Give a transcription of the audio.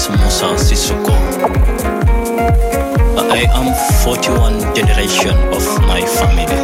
is Musa Sissoko. I am 41 generation of my family.